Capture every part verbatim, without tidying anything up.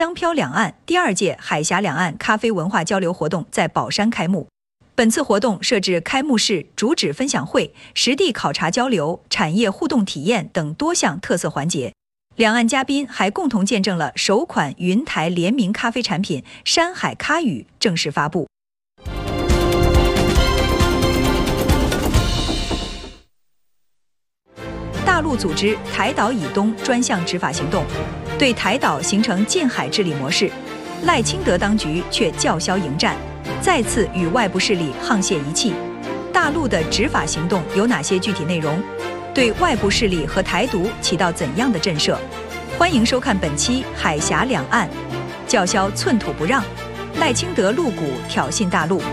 香漂两岸第二届海峡两岸咖啡文化交流活动在宝山开幕。本次活动设置开幕式、主旨分享会、实地考察交流、产业互动体验等多项特色环节。两岸嘉宾还共同见证了首款云台联名咖啡产品“山海咖语”正式发布。大陆组织台岛以东专项执法行动，对台岛形成禁海治理模式。赖清德当局却叫嚣迎战，再次与外部势力沆瀣一气。大陆的执法行动有哪些具体内容？对外部势力和台独起到怎样的震慑？欢迎收看本期《海峡两岸》，叫嚣寸土不让，赖清德露骨挑衅大陆。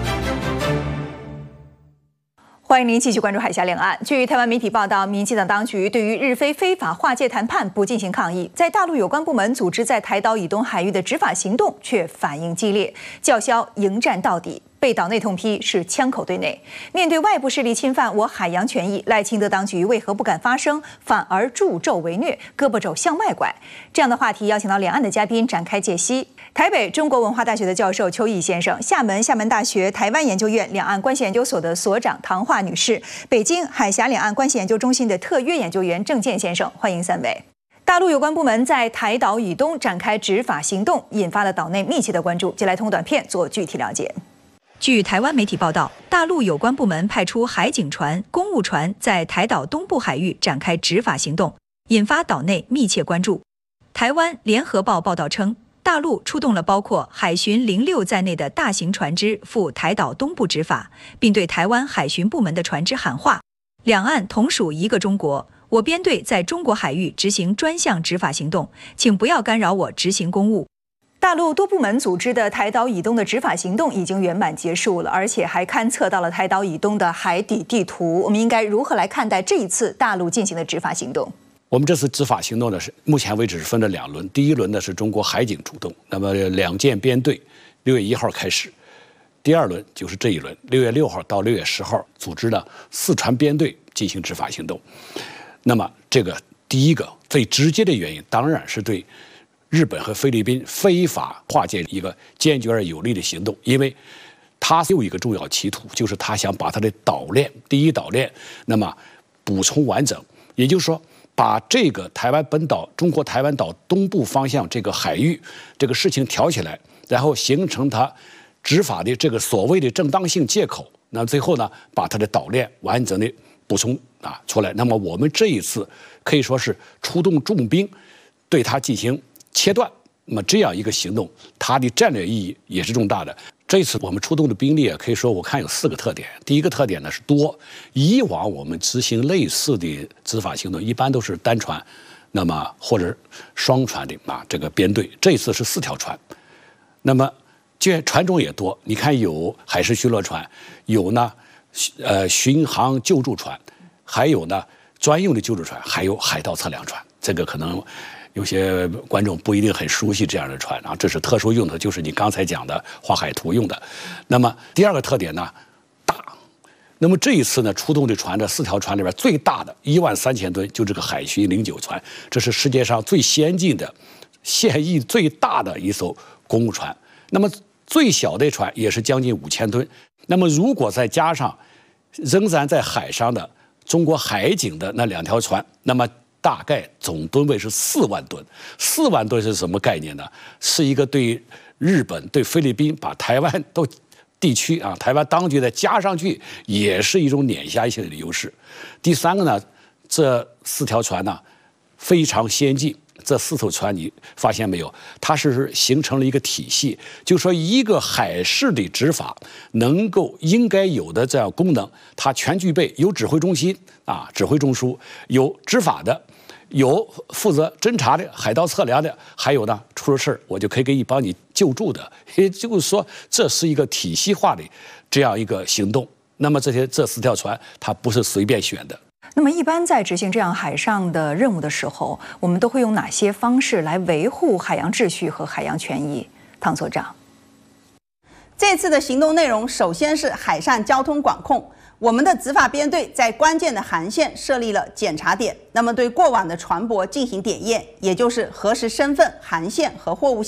欢迎您继续关注海峡两岸。据台湾媒体报道，民进党当局对于日菲非法划界谈判不进行抗议，在大陆有关部门组织在台岛以东海域的执法行动却反应激烈，叫嚣迎战到底。被岛内痛批是枪口对内。面对外部势力侵犯我海洋权益，赖清德当局为何不敢发声，反而助纣为虐，胳膊肘向外拐？这样的话题邀请到两岸的嘉宾展开解析。台北中国文化大学的教授邱毅先生，厦门厦门大学台湾研究院两岸关系研究所的所长唐华女士，北京海峡两岸关系研究中心的特约研究员郑健先生，欢迎三位。大陆有关部门在台岛以东展开执法行动，引发了岛内密切的关注。接下来通过短片做具体了解。据台湾媒体报道，大陆有关部门派出海警船、公务船在台岛东部海域展开执法行动，引发岛内密切关注。台湾联合报报道称，大陆出动了包括海巡零六在内的大型船只赴台岛东部执法，并对台湾海巡部门的船只喊话：两岸同属一个中国，我编队在中国海域执行专项执法行动，请不要干扰我执行公务。大陆多部门组织的台岛以东的执法行动已经圆满结束了，而且还勘测到了台岛以东的海底地图。我们应该如何来看待这一次大陆进行的执法行动？ 我们这次执法行动呢，是目前为止是分了两轮。第一轮呢是中国海警主动，那么两舰编队，六月一号开始；第二轮就是这一轮，六月六号到六月十号组织了四船编队进行执法行动。那么这个第一个最直接的原因，当然是对日本和菲律宾非法划界一个坚决而有力的行动，因为他有一个重要企图，就是他想把他的岛链第一岛链那么补充完整，也就是说把这个台湾本岛中国台湾岛东部方向这个海域这个事情挑起来，然后形成他执法的这个所谓的正当性借口，那最后呢把他的岛链完整的补充啊出来。那么我们这一次可以说是出动重兵对他进行切断，那么这样一个行动，它的战略意义也是重大的。这一次我们出动的兵力啊，可以说我看有四个特点。第一个特点呢是多，以往我们执行类似的执法行动，一般都是单船，那么或者双船的啊这个编队，这一次是四条船，那么这船种也多，你看有海事巡逻船，有呢呃巡航救助船，还有呢专用的救助船，还有海盗测量船。这个可能有些观众不一定很熟悉这样的船啊，这是特殊用的，就是你刚才讲的画海图用的。那么第二个特点呢，大。那么这一次呢，出动的船的四条船里边最大的一万三千吨，就这个海巡零九船，这是世界上最先进的、现役最大的一艘公务船。那么最小的船也是将近五千吨。那么如果再加上仍然在海上的中国海警的那两条船，那么大概总吨位是四万吨。四万吨是什么概念呢？是一个对日本、对菲律宾把台湾都地区啊，台湾当局再加上去，也是一种碾压性的优势。第三个呢，这四条船呢非常先进。这四艘船你发现没有？它是形成了一个体系，就是说一个海事的执法能够应该有的这样功能，它全具备。有指挥中心啊，指挥中枢，有执法的，有负责侦查的、海盗测量的，还有呢出了事儿我就可以给你帮你救助的。也就是说，这是一个体系化的这样一个行动。那么这些这四条船，它不是随便选的。 那么一般在执行这样海上的任务的时候，我们都会用哪些方式来维护海洋秩序和海洋权益？唐所长， 这次的行动内容首先是海上交通管控。我们的执法编队在关键的航线设立了检查点，那么对过往的船舶进行点验，也就是核实身份、航线和货物